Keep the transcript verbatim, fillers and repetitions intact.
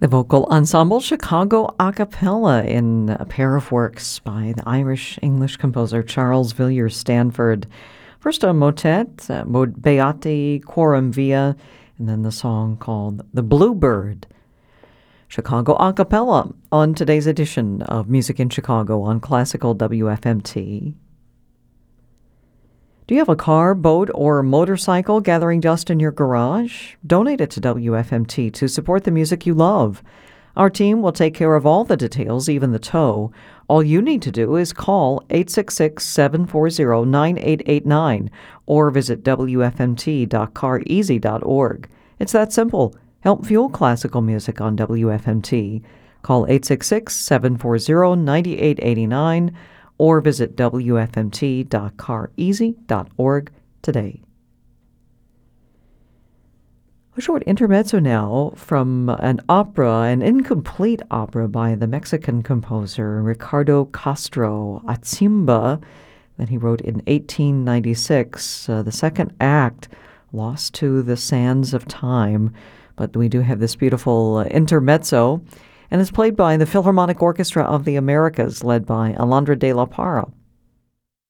The vocal ensemble Chicago a cappella in a pair of works by the Irish-English composer Charles Villiers Stanford. First a motet, uh, Mod Beati Quorum Via, and then the song called The Bluebird. Chicago a cappella on today's edition of Music in Chicago on Classical W F M T. Do you have a car, boat, or motorcycle gathering dust in your garage? Donate it to W F M T to support the music you love. Our team will take care of all the details, even the tow. All you need to do is call eight six six, seven four zero, nine eight eight nine or visit W F M T dot car easy dot org. It's that simple. Help fuel classical music on W F M T. Call eight six six, seven four zero, nine eight eight nine or visit W F M T dot car easy dot org today. A short intermezzo now from an opera, an incomplete opera by the Mexican composer Ricardo Castro, Atzimba, that he wrote in eighteen ninety-six. Uh, the second act, lost to the sands of time, but we do have this beautiful uh, intermezzo, and it's played by the Philharmonic Orchestra of the Americas, led by Alondra de la Parra.